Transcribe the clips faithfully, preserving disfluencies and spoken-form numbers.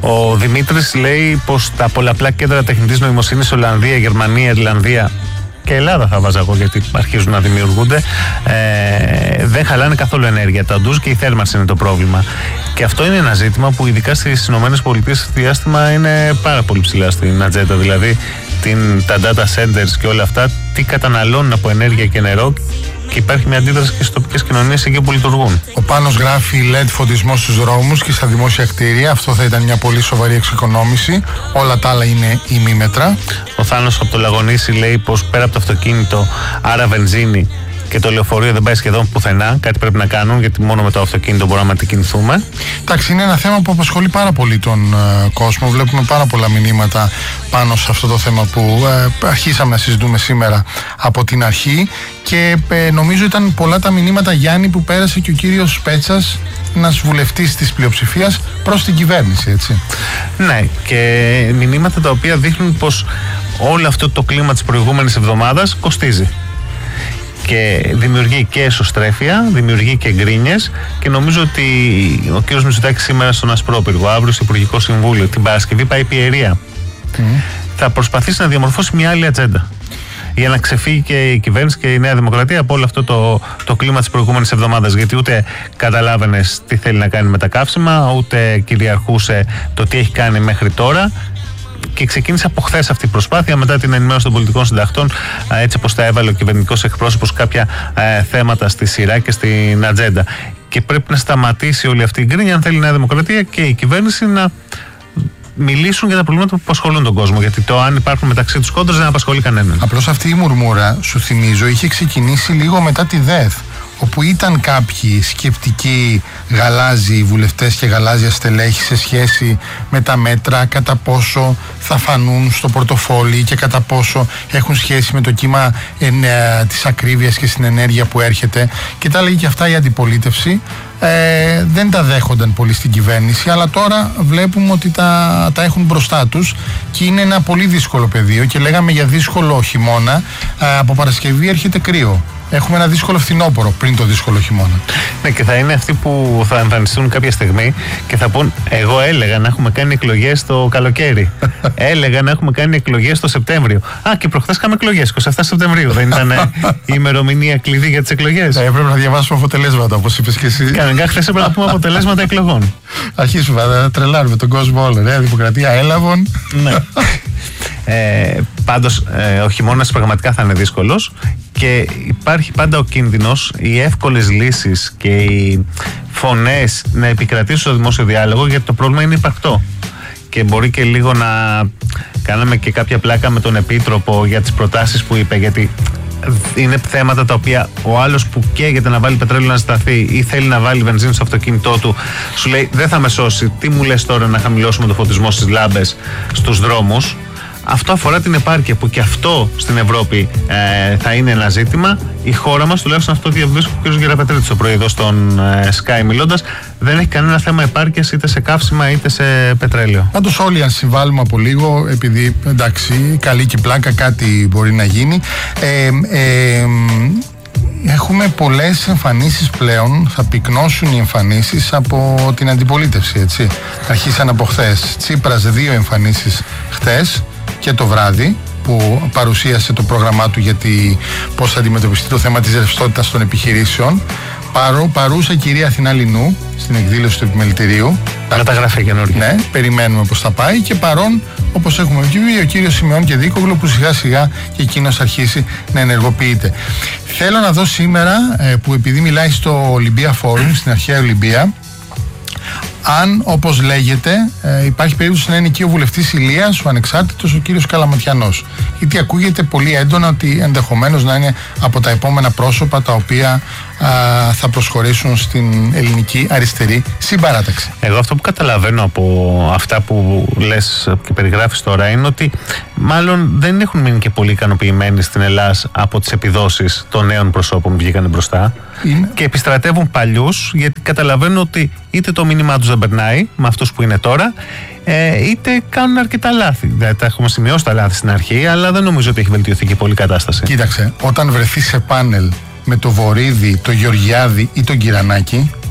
Ο Δημήτρης λέει πως τα πολλαπλά κέντρα τεχνητής νοημοσύνης, Ολλανδία, Γερμανία, Ιρλανδία και Ελλάδα θα βάζα εγώ, γιατί αρχίζουν να δημιουργούνται, ε, δεν χαλάνε καθόλου ενέργεια. Τα ντουζ και η θέρμανση είναι το πρόβλημα. Και αυτό είναι ένα ζήτημα που ειδικά στις ΗΠΑ διάστημα είναι πάρα πολύ ψηλά στην ατζέντα. Δηλαδή την, τα data centers και όλα αυτά, τι καταναλώνουν από ενέργεια και νερό, και υπάρχει μια αντίδραση και στις τοπικές κοινωνίες εκεί που λειτουργούν. Ο Πάνος γράφει ελ ι ντι φωτισμό στους δρόμους και στα δημόσια κτίρια. Αυτό θα ήταν μια πολύ σοβαρή εξοικονόμηση. Όλα τα άλλα είναι ημίμετρα. Ο Θάνος από το Λαγονήσι λέει πως πέρα από το αυτοκίνητο, άρα βενζίνη, και το λεωφορείο δεν πάει σχεδόν πουθενά. Κάτι πρέπει να κάνουν, γιατί μόνο με το αυτοκίνητο μπορούμε να αντικινηθούμε. Εντάξει, είναι ένα θέμα που απασχολεί πάρα πολύ τον uh, κόσμο. Βλέπουμε πάρα πολλά μηνύματα πάνω σε αυτό το θέμα που uh, αρχίσαμε να συζητούμε σήμερα από την αρχή. Και uh, νομίζω ήταν πολλά τα μηνύματα, Γιάννη, που πέρασε και ο κύριος Πέτσας, ένας βουλευτής της πλειοψηφίας, προς την κυβέρνηση, έτσι. Ναι, και μηνύματα τα οποία δείχνουν πως όλο αυτό το κλίμα της προηγούμενης εβδομάδας κοστίζει. Και δημιουργεί και εσωστρέφεια, δημιουργεί και γκρίνιες, και νομίζω ότι ο κ. Μητσοτάκης σήμερα στον Ασπρόπυργο, αύριο στο Υπουργικό Συμβούλιο, την Παρασκευή πάει πιερία. Mm. Θα προσπαθήσει να διαμορφώσει μια άλλη ατζέντα για να ξεφύγει και η κυβέρνηση και η Νέα Δημοκρατία από όλο αυτό το, το κλίμα της προηγούμενης εβδομάδας. Γιατί ούτε καταλάβαινες τι θέλει να κάνει με τα καύσιμα, ούτε κυριαρχούσε το τι έχει κάνει μέχρι τώρα. Και ξεκίνησε από χθες αυτή η προσπάθεια, μετά την ενημέρωση των πολιτικών συντακτών, έτσι όπως τα έβαλε ο κυβερνητικός εκπρόσωπος, κάποια ε, θέματα στη σειρά και στην ατζέντα. Και πρέπει να σταματήσει όλη αυτή η γκρίνια, αν θέλει η Νέα Δημοκρατία και η κυβέρνηση να μιλήσουν για τα προβλήματα που απασχολούν τον κόσμο. Γιατί το αν υπάρχουν μεταξύ τους κόντρες δεν απασχολεί κανέναν. Απλώς αυτή η μουρμούρα, σου θυμίζω, είχε ξεκινήσει λίγο μετά τη ΔΕΘ, όπου ήταν κάποιοι σκεπτικοί γαλάζιοι βουλευτές και γαλάζια στελέχη σε σχέση με τα μέτρα, κατά πόσο θα φανούν στο πορτοφόλι και κατά πόσο έχουν σχέση με το κύμα ε, της ακρίβειας και στην ενέργεια που έρχεται, και τα λέγει και αυτά η αντιπολίτευση. Ε, δεν τα δέχονταν πολύ στην κυβέρνηση, αλλά τώρα βλέπουμε ότι τα, τα έχουν μπροστά τους και είναι ένα πολύ δύσκολο πεδίο. Και λέγαμε για δύσκολο χειμώνα, ε, από Παρασκευή έρχεται κρύο. Έχουμε ένα δύσκολο φθινόπωρο πριν το δύσκολο χειμώνα. Ναι, και θα είναι αυτοί που θα εμφανιστούν κάποια στιγμή και θα πούν: εγώ έλεγα να έχουμε κάνει εκλογές το καλοκαίρι. Έλεγα να έχουμε κάνει εκλογές το Σεπτέμβριο. Α, και προχθές είχαμε εκλογές, εικοστή εβδόμη Σεπτεμβρίου. Δεν ήταν η ημερομηνία κλειδί για τις εκλογές? Ε, έπρεπε να διαβάσουμε αποτελέσματα, όπως είπες και εσύ. Κανονικά χθες έπρεπε να πούμε αποτελέσματα εκλογών. Αρχίσουμε να τρελάρουμε τον κόσμο όλο. Νέα Δημοκρατία έλαβον. Ναι. Ε, πάντως ε, ο χειμώνας πραγματικά θα είναι δύσκολος, και υπάρχει πάντα ο κίνδυνος οι εύκολες λύσεις και οι φωνές να επικρατήσουν στο δημόσιο διάλογο, γιατί το πρόβλημα είναι υπαρκτό. Και μπορεί και λίγο να κάναμε και κάποια πλάκα με τον Επίτροπο για τις προτάσεις που είπε, γιατί είναι θέματα τα οποία ο άλλος που καίγεται να βάλει πετρέλαιο να σταθεί ή θέλει να βάλει βενζίνη στο αυτοκίνητό του, σου λέει: δεν θα με σώσει, τι μου λες τώρα να χαμηλώσουμε το φωτισμό στις λάμπες στους δρόμους? Αυτό αφορά την επάρκεια, που και αυτό στην Ευρώπη ε, θα είναι ένα ζήτημα. Η χώρα μας, τουλάχιστον αυτό διαβίωσε ο κ. Γεραπετρίτης το πρωί εδώ στον ε, Sky μιλώντας, δεν έχει κανένα θέμα επάρκειας είτε σε καύσιμα είτε σε πετρέλαιο. Πάντως όλοι, αν συμβάλλουμε από λίγο, επειδή εντάξει, καλή και πλάκα, κάτι μπορεί να γίνει. Ε, ε, Έχουμε πολλές εμφανίσεις πλέον, θα πυκνώσουν οι εμφανίσεις από την αντιπολίτευση, έτσι. Αρχίσαν από χθες. Τσίπρας δύο εμφανίσεις χθες και το βράδυ, που παρουσίασε το πρόγραμμά του για πώς θα αντιμετωπιστεί το θέμα της ρευστότητας των επιχειρήσεων. Παρού, παρούσα η κυρία Αθηνά Λινού στην εκδήλωση του επιμελητηρίου. Καταγραφή καινούργια. Ναι, περιμένουμε πώς θα πάει. Και παρόν, όπως έχουμε βγει, ο κύριος Σιμεών και Δίκογλου, που σιγά σιγά και εκείνος αρχίσει να ενεργοποιείται. Θέλω να δω σήμερα, που επειδή μιλάει στο Ολυμπία Φόρουμ, στην αρχαία Ολυμπία, αν, όπως λέγεται, ε, υπάρχει περίπτωση να είναι εκεί ο βουλευτής Ηλίας, ο ανεξάρτητος, ο κύριος Καλαματιανός. Γιατί ακούγεται πολύ έντονα ότι ενδεχομένως να είναι από τα επόμενα πρόσωπα τα οποία α, θα προσχωρήσουν στην ελληνική αριστερή συμπαράταξη. Εγώ αυτό που καταλαβαίνω από αυτά που λες και περιγράφεις τώρα είναι ότι μάλλον δεν έχουν μείνει και πολύ ικανοποιημένοι στην Ελλάδα από τις επιδόσεις των νέων προσώπων που βγήκαν μπροστά. Είναι. Και επιστρατεύουν παλιούς, γιατί καταλαβαίνουν ότι είτε το μήνυμά τους δεν περνάει με αυτούς που είναι τώρα, ε, είτε κάνουν αρκετά λάθη. Δηλαδή, τα έχουμε σημειώσει τα λάθη στην αρχή, αλλά δεν νομίζω ότι έχει βελτιωθεί και πολύ η κατάσταση. Κοίταξε, όταν βρεθεί σε πάνελ με το Βορίδη, το Γεωργιάδη ή τον Κυρανάκη,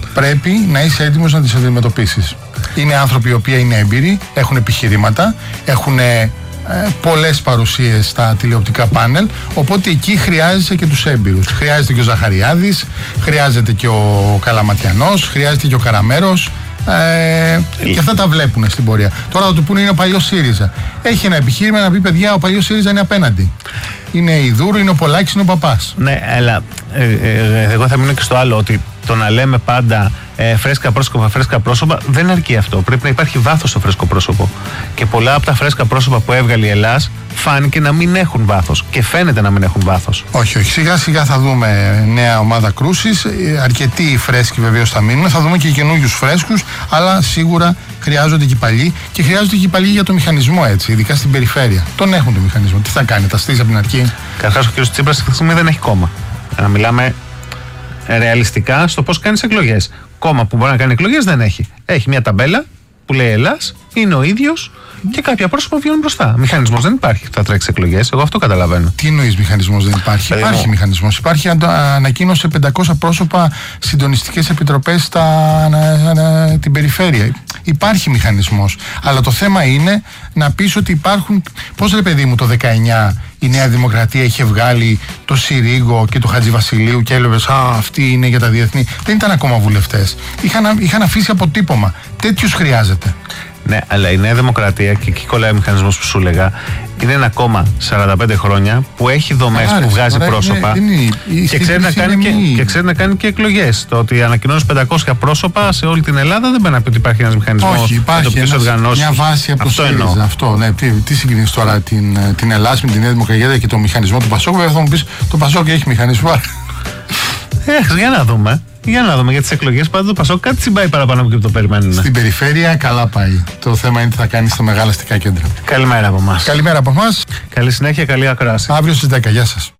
πρέπει να είσαι έτοιμος να τις αντιμετωπίσεις. Είναι άνθρωποι οι οποίοι είναι έμπειροι, έχουν επιχειρήματα, έχουν ε, πολλές παρουσίες στα τηλεοπτικά πάνελ, οπότε εκεί χρειάζεσαι και τους έμπειρους. Χρειάζεται και ο Ζαχαριάδης, χρειάζεται και ο Καλαματιανός, χρειάζεται και ο Καραμέρος. Ε, και αυτά τα βλέπουν στην πορεία. Τώρα θα του πούνε είναι ο παλιός ΣΥΡΙΖΑ. Έχει ένα επιχείρημα να πει: παιδιά, ο παλιός ΣΥΡΙΖΑ είναι απέναντι. Είναι η Δούρου, είναι ο Πολάκης, είναι ο Παπάς. Ναι, αλλά ε, ε, εγώ θα μείνω και στο άλλο, ότι το να λέμε πάντα ε, φρέσκα πρόσωπα, φρέσκα πρόσωπα δεν αρκεί αυτό. Πρέπει να υπάρχει βάθος στο φρέσκο πρόσωπο. Και πολλά από τα φρέσκα πρόσωπα που έβγαλε η Ελλάς φάνηκε να μην έχουν βάθος. Και φαίνεται να μην έχουν βάθος. Όχι, όχι. Σιγά σιγά θα δούμε νέα ομάδα κρούσης. Αρκετοί φρέσκοι βεβαίως θα μείνουν. Θα δούμε και καινούριους φρέσκους. Αλλά σίγουρα χρειάζονται και οι παλιοί. Και χρειάζονται και οι παλιοί για το μηχανισμό, έτσι. Ειδικά στην περιφέρεια. Τον έχουν το μηχανισμό. Τι θα κάνει, τα στήσει από την αρχή. Καταρχάς, ο κ. Τσίπρας αυτή τη στιγμή δεν έχει κόμμα. Να μιλάμε ρεαλιστικά στο πώς κάνει εκλογές. Κόμμα που μπορεί να κάνει εκλογές δεν έχει. Έχει μια ταμπέλα που λέει Ελλάς, είναι ο ίδιος και κάποια πρόσωπα βγαίνουν μπροστά. Μηχανισμός δεν υπάρχει που θα τρέξει εκλογές. Εγώ αυτό καταλαβαίνω. Τι εννοείς μηχανισμός δεν υπάρχει? Παιδί υπάρχει μου. Μηχανισμός. Υπάρχει ανακοίνωσε πεντακόσια πρόσωπα συντονιστικές επιτροπές στα, ανα, ανα, την περιφέρεια. Υπάρχει μηχανισμός. Αλλά το θέμα είναι να πεις ότι υπάρχουν. Πώς ρε παιδί μου το δεκαεννιά η Νέα Δημοκρατία είχε βγάλει το Συρίγο και το Χατζηβασιλείου και έλεγε Α, αυτοί είναι για τα διεθνή. Δεν ήταν ακόμα βουλευτές. Είχαν, είχαν αφήσει αποτύπωμα. Τέτοιους χρειάζεται. Ναι, αλλά η Νέα Δημοκρατία, και εκεί κολλάει ο μηχανισμός που σου έλεγα, είναι ένα κόμμα σαράντα πέντε χρόνια που έχει δομές που βγάζει τώρα, πρόσωπα είναι, είναι, είναι, και, ξέρει να κάνει και, και ξέρει να κάνει και εκλογές. Το ότι ανακοινώνεις πεντακόσια πρόσωπα σε όλη την Ελλάδα δεν πρέπει να πει ότι υπάρχει ένας μηχανισμός. Όχι, υπάρχει ένας, μια βάση από το ΣΥΡΙΖΑ. Αυτό, ναι, τι, τι συγκινείς τώρα την, την Ελλάδα με τη Νέα Δημοκρατία και το μηχανισμό του Πασόκ? Βέβαια θα μου πεις το Πασόκ έχει μηχανισμό. Ε, για να δούμε. Για να δούμε για τις εκλογές. Πάντα το Πασόκ κάτι συμπάει παραπάνω από και το περιμένουν. Στην περιφέρεια καλά πάει. Το θέμα είναι τι θα κάνει στα μεγάλα αστικά κέντρα. Καλημέρα από εμάς. Καλημέρα από εμάς. Καλή συνέχεια, καλή ακρόαση. Αύριο στις δέκα. Γεια σας.